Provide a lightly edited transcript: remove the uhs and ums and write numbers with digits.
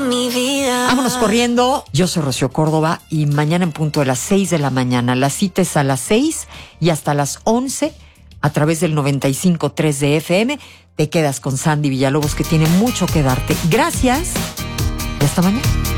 mi vida. Vámonos corriendo. Yo soy Rocío Córdoba y mañana en punto de las 6 de la mañana. La cita es a las 6 y hasta las 11 a través del 95.3 de FM. Te quedas con Sandy Villalobos, que tiene mucho que darte. Gracias y hasta mañana.